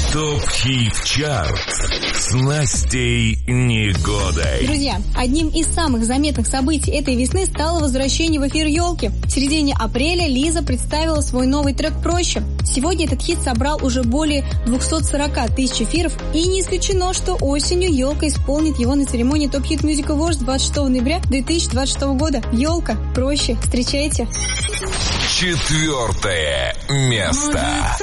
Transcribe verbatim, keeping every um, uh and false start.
ТОП-хит-чарт с Настей Негодой. Друзья, одним из самых заметных событий этой весны стало возвращение в эфир «Елки». В середине апреля Лиза представила свой новый трек «Проще». Сегодня этот хит собрал уже более двести сорок тысяч эфиров, и не исключено, что осенью «Елка» исполнит его на церемонии ТОП Хит Music Awards двадцать шестого ноября две тысячи двадцать шестого года. «Елка», «Проще». Встречайте. Четвертое место.